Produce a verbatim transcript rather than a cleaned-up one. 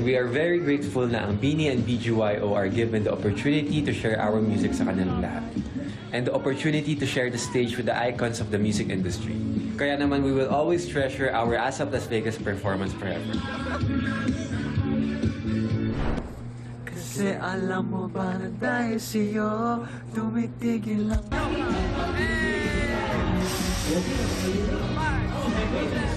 And we are very grateful na ang Bini and B G Y O are given the opportunity to share our music sa kanilang lahat. And the opportunity to share the stage with the icons of the music industry. Kaya naman, we will always treasure our ASAP Las Vegas performance forever. Kasi alam mo ba na dahil sa'yo, tumitigil lang.